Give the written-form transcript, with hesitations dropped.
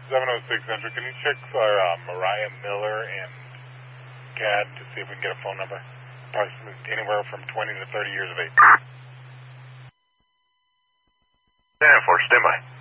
706 Central. Can you check for Mariah Miller and CAD to see if we can get a phone number? Approximately anywhere from 20 to 30 years of age. 10-4, stand by.